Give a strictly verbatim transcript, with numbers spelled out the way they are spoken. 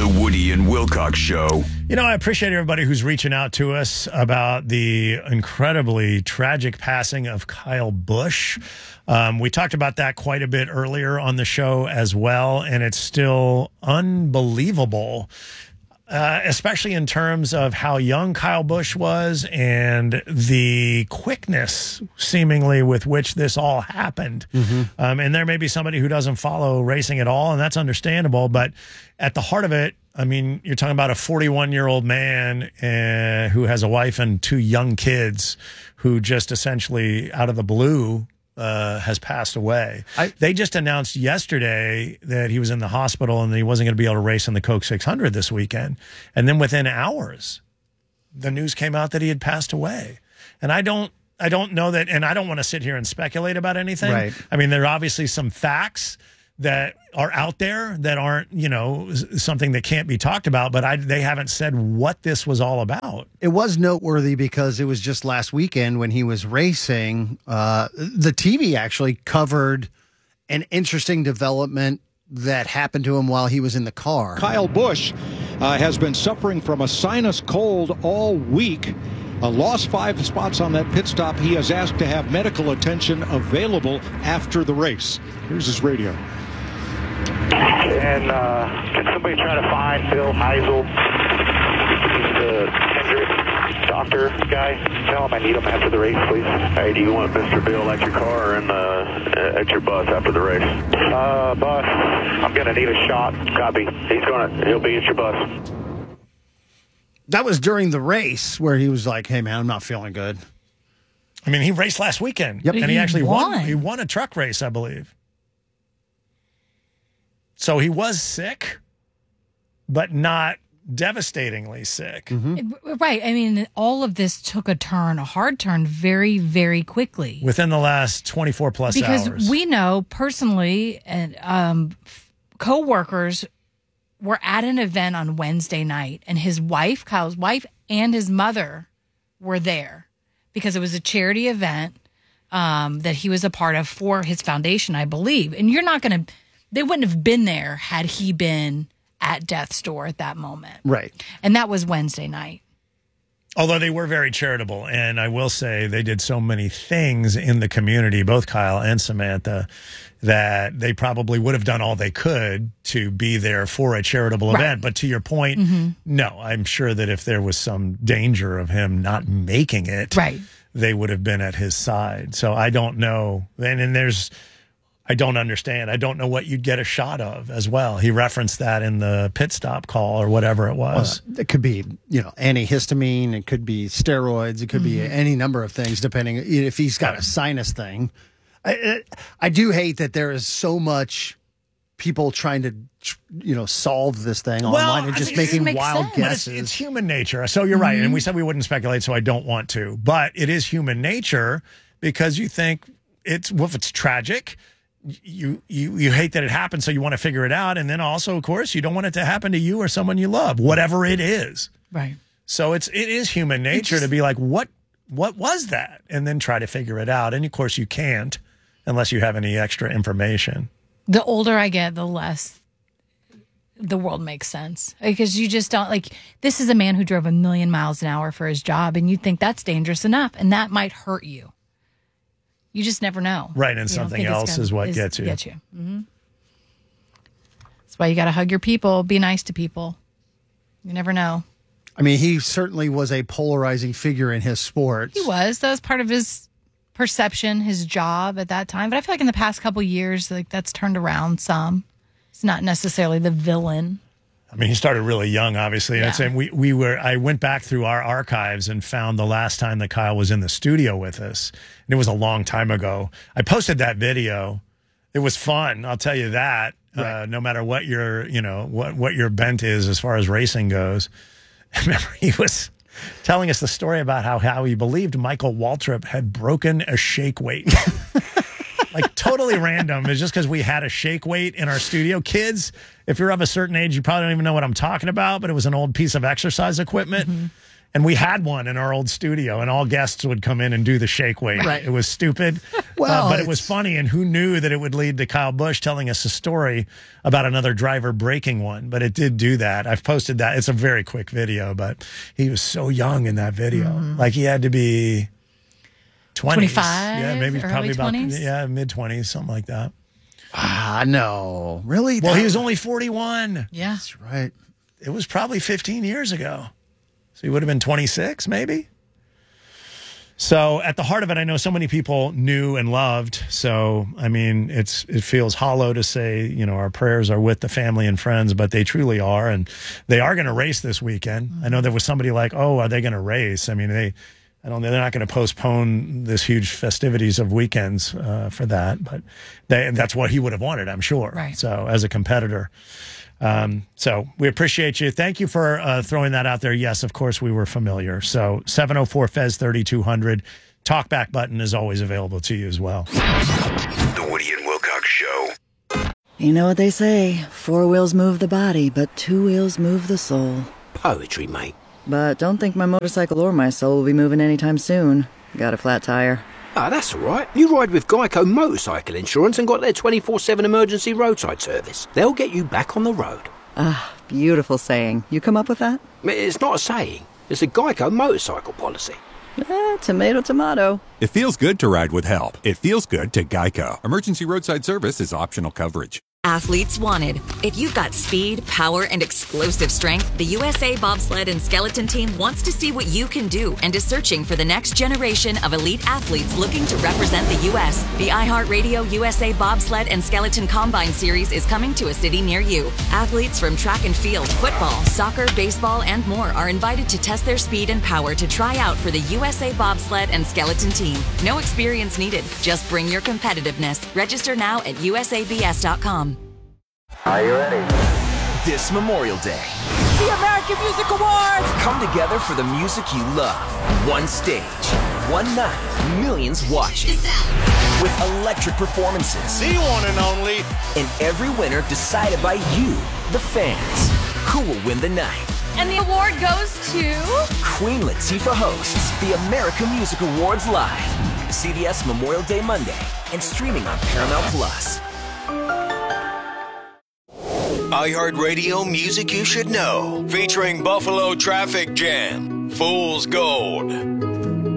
The Woody and Wilcox Show. You know, I appreciate everybody who's reaching out to us about the incredibly tragic passing of Kyle Busch. Um, we talked about that quite a bit earlier on the show as well, and it's still unbelievable, uh, especially in terms of how young Kyle Busch was and the quickness, seemingly, with which this all happened. Mm-hmm. Um, and there may be somebody who doesn't follow racing at all, and that's understandable, but at the heart of it, I mean, you're talking about a forty-one-year-old man uh, who has a wife and two young kids who just essentially, out of the blue, uh, has passed away. I, they just announced yesterday that he was in the hospital and that he wasn't going to be able to race in the Coke six hundred this weekend. And then within hours, the news came out that he had passed away. And I don't, I don't know that, and I don't want to sit here and speculate about anything. Right. I mean, there are obviously some facts that are out there that aren't, you know, something that can't be talked about, but I, they haven't said what this was all about. It was noteworthy because it was just last weekend when he was racing. Uh, the T V actually covered an interesting development that happened to him while he was in the car. Kyle Busch uh, has been suffering from a sinus cold all week. Uh, lost five spots on that pit stop. He has asked to have medical attention available after the race. Here's his radio. And uh, can somebody try to find Bill Heisel? He's the Hendrick doctor guy. Tell him I need him after the race, please. Hey, do you want Mister Bill at your car or in the, at your bus after the race? Uh, bus. I'm going to need a shot. Copy. He's going to, he'll be at your bus. That was during the race where he was like, hey, man, I'm not feeling good. I mean, he raced last weekend. Yep. And he, he actually won. won. He won a truck race, I believe. So he was sick, but not devastatingly sick. Mm-hmm. Right. I mean, all of this took a turn, a hard turn, very, very quickly. Within the last twenty-four plus because hours. Because we know personally, and um, co-workers were at an event on Wednesday night, and his wife, Kyle's wife, and his mother were there because it was a charity event um, that he was a part of for his foundation, I believe. And you're not going to... They wouldn't have been there had he been at death's door at that moment. Right. And that was Wednesday night. Although they were very charitable. And I will say they did so many things in the community, both Kyle and Samantha, that they probably would have done all they could to be there for a charitable Right. event. But to your point, mm-hmm. no, I'm sure that if there was some danger of him not making it, right. they would have been at his side. So I don't know. And, and there's... I don't understand. I don't know what you'd get a shot of as well. He referenced that in the pit stop call or whatever it was. Well, it could be, you know, antihistamine. It could be steroids. It could mm-hmm. be any number of things, depending if he's got a sinus thing. I, I do hate that there is so much people trying to, you know, solve this thing well, online and just I mean, making wild sense. guesses. It's, it's human nature. So you're mm-hmm. right. And we said we wouldn't speculate, so I don't want to. But it is human nature because you think it's, well, if it's tragic, You, you you hate that it happened, so you want to figure it out. And then also, of course, you don't want it to happen to you or someone you love, whatever it is. Right. So it's it is human nature just, to be like, what what was that? And then try to figure it out. And of course, you can't unless you have any extra information. The older I get, the less the world makes sense. Because you just don't, like, this is a man who drove a million miles an hour for his job, and you think that's dangerous enough, and that might hurt you. You just never know. Right, and you something else gonna, is what is, gets you. Gets you. Mm-hmm. That's why you got to hug your people, be nice to people. You never know. I mean, he certainly was a polarizing figure in his sports. He was. That was part of his perception, his job at that time. But I feel like in the past couple of years, like that's turned around some. He's not necessarily the villain. I mean, he started really young, obviously. Yeah. I'd say we, we were, I went back through our archives and found the last time that Kyle was in the studio with us. And it was a long time ago. I posted that video. It was fun. I'll tell you that. Right. Uh, no matter what your, you know, what, what your bent is as far as racing goes. I remember he was telling us the story about how, how he believed Michael Waltrip had broken a shake weight. Like totally random. It's just because we had a shake weight in our studio. Kids, if you're of a certain age, you probably don't even know what I'm talking about, but it was an old piece of exercise equipment. Mm-hmm. And we had one in our old studio, and all guests would come in and do the shake weight. Right. It was stupid, Well, uh, but it was it's- funny. And who knew that it would lead to Kyle Busch telling us a story about another driver breaking one? But it did do that. I've posted that. It's a very quick video, but he was so young in that video. Mm-hmm. Like he had to be twenties. twenty-five, Yeah, maybe early probably about twenties? yeah, mid twenties, something like that. Ah, no. Really? Well, That- he was only forty-one. Yeah. That's right. It was probably fifteen years ago. So he would have been twenty-six, maybe. So at the heart of it, I know so many people knew and loved. So, I mean, it's it feels hollow to say, you know, our prayers are with the family and friends, but they truly are. And they are going to race this weekend. I know there was somebody like, oh, are they going to race? I mean, they, I don't know, they're not going to postpone this huge festivities of weekends uh, for that. But they, that's what he would have wanted, I'm sure. Right. So as a competitor. Um, so we appreciate you. Thank you for uh, throwing that out there. Yes, of course, we were familiar. So seven oh four F E Z thirty-two hundred. Talkback button is always available to you as well. The Woody and Wilcox Show. You know what they say, four wheels move the body, but two wheels move the soul. Poetry, mate. But don't think my motorcycle or my soul will be moving anytime soon. Got a flat tire. Ah, that's all right. You ride with Geico Motorcycle Insurance and got their twenty-four seven emergency roadside service. They'll get you back on the road. Ah, beautiful saying. You come up with that? It's not a saying. It's a Geico motorcycle policy. Eh, tomato, tomato. It feels good to ride with help. It feels good to Geico. Emergency roadside service is optional coverage. Athletes wanted. If you've got speed, power, and explosive strength, the U S A Bobsled and Skeleton Team wants to see what you can do and is searching for the next generation of elite athletes looking to represent the U S The iHeartRadio U S A Bobsled and Skeleton Combine Series is coming to a city near you. Athletes from track and field, football, soccer, baseball, and more are invited to test their speed and power to try out for the U S A Bobsled and Skeleton Team. No experience needed. Just bring your competitiveness. Register now at U S A B S dot com. Are you ready? This Memorial Day, the American Music Awards come together for the music you love. One stage, one night, millions watching. With electric performances. The one and only. And every winner decided by you, the fans. Who will win the night? And the award goes to... Queen Latifah hosts the American Music Awards live. C B S Memorial Day Monday and streaming on Paramount Plus. iHeartRadio Music You Should Know, featuring Buffalo Traffic Jam, Fool's Gold,